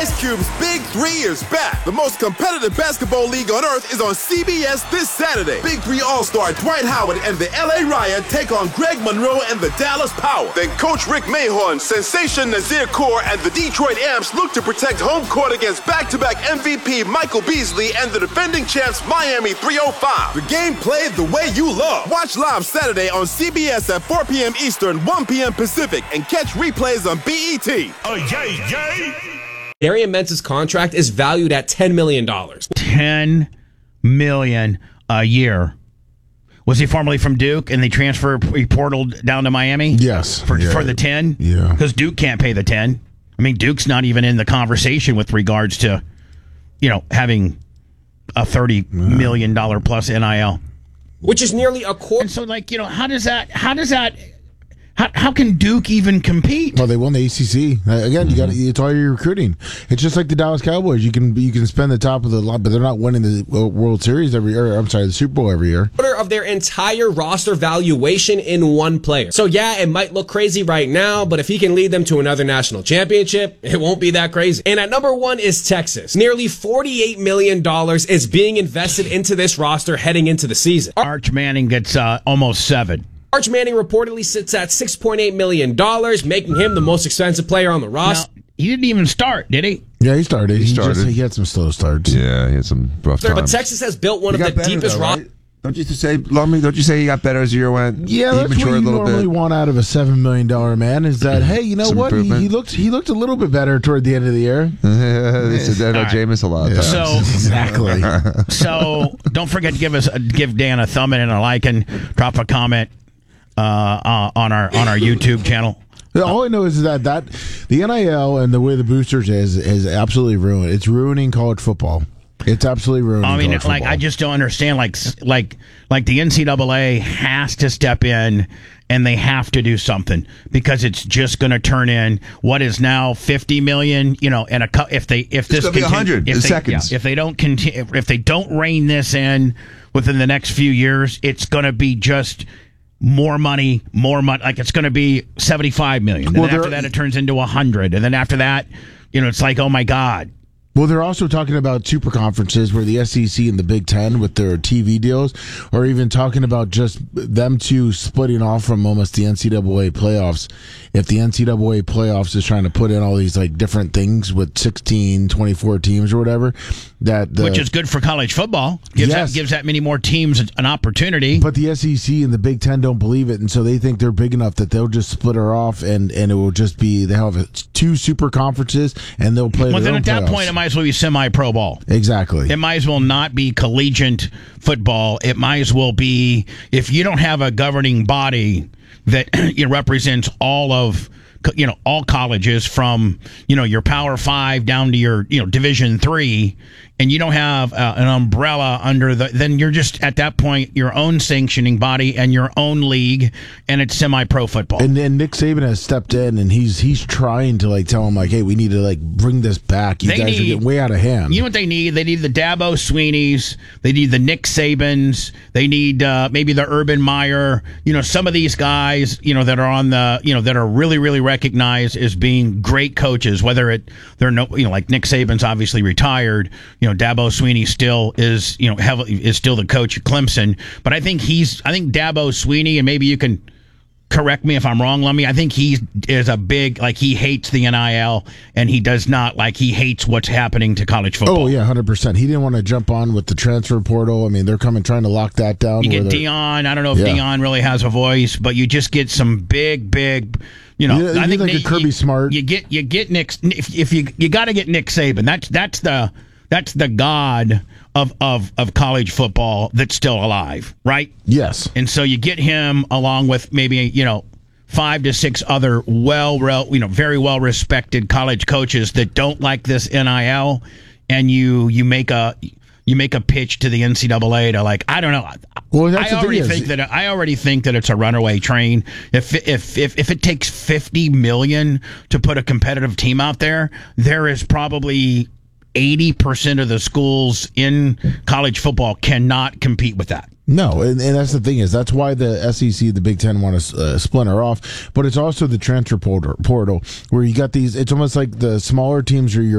Ice Cube's Big 3 is back. The most competitive basketball league on earth is on CBS this Saturday. Big 3 All-Star Dwight Howard and the LA Riot take on Greg Monroe and the Dallas Power. Then Coach Rick Mahorn, Sensation Nazir Kaur, and the Detroit Amps look to protect home court against back-to-back MVP Michael Beasley and the defending champs Miami 305. The game played the way you love. Watch live Saturday on CBS at 4 p.m. Eastern, 1 p.m. Pacific, and catch replays on BET. Oh, yay, yay! Darian Mentz's contract is valued at $10 million. $10 million a year. Was he formerly from Duke and they portaled down to Miami? Yes. For the 10? Yeah. Because Duke can't pay the 10. I mean, Duke's not even in the conversation with regards to, having a $30 million plus NIL. Which is nearly a quarter. And so, how can Duke even compete? Well, they won the ACC. Again, it's all your recruiting. It's just like the Dallas Cowboys. You can spend the top of the line, but they're not winning the World Series the Super Bowl every year. Quarter of their entire roster valuation in one player. So yeah, it might look crazy right now, but if he can lead them to another national championship, it won't be that crazy. And at number 1 is Texas. Nearly $48 million is being invested into this roster heading into the season. Arch Manning gets almost $7. Arch Manning reportedly sits at $6.8 million, making him the most expensive player on the roster. Now, he didn't even start, did he? Yeah, he started. He He had some slow starts. Yeah, he had some rough times. But Texas has built one of the deepest rosters. Right? Don't you say he got better as the year went? Yeah, that's what you normally want out of a $7 million man is that, hey, you know Some what? He looked a little bit better toward the end of the year. They said that about Jameis a lot of times. So, exactly. So don't forget to give Dan a thumb in and a like and drop a comment on our YouTube channel. All I know is that the NIL and the way the boosters is absolutely ruined. It's ruining college football. It's absolutely ruining. I mean, college football. I just don't understand. Like the NCAA has to step in and they have to do something because it's just going to turn in what is now $50 million. And if this be 100 in seconds. If they don't rein this in within the next few years, it's going to be just more money. Like it's going to be $75 million. And then after that, it turns into 100. And then after that, it's like, oh my God. Well, they're also talking about super conferences where the SEC and the Big Ten with their TV deals are even talking about just them two splitting off from almost the NCAA playoffs. If the NCAA playoffs is trying to put in all these like different things with 16, 24 teams or whatever, which is good for college football. Gives that many more teams an opportunity. But the SEC and the Big Ten don't believe it, and so they think they're big enough that they'll just split her off, and it will just be they have 2 super conferences, and they'll play. Well, then at that point, it might as well be semi-pro ball. Exactly. It might as well not be collegiate football. It might as well be, if you don't have a governing body that represents all colleges from your Power 5 down to your Division 3, and you don't have an umbrella under then you're just at that point your own sanctioning body and your own league, and it's semi-pro football. And then Nick Saban has stepped in, and he's trying to tell them hey, we need to bring this back. You guys are getting way out of hand. You know what they need? They need the Dabo Sweeneys. They need the Nick Sabans. They need maybe the Urban Meyer. Some of these guys that are on the that are really really recognized as being great coaches. Whether like Nick Saban's obviously retired. Dabo Sweeney still is is still the coach at Clemson, but I think Dabo Sweeney, and maybe you can correct me if I'm wrong, Lummy. I think he is a big he hates the NIL, and he does not he hates what's happening to college football. Oh yeah, 100%. He didn't want to jump on with the transfer portal. I mean, they're trying to lock that down. You get Deion. I don't know if Deion really has a voice, but you just get some big. I think a Kirby Smart. You get Nick. If you got to get Nick Saban. That's the god of college football that's still alive, right? Yes. And so you get him along with maybe 5 to 6 other very well respected college coaches that don't like this NIL, and you make a pitch to the NCAA to I don't know. Well, I already think that it's a runaway train. If it takes $50 million to put a competitive team out there, there is probably 80% of the schools in college football cannot compete with that. No, and that's the thing is that's why the SEC, the Big Ten want to splinter off, but it's also the transfer portal where you got these. It's almost like the smaller teams are your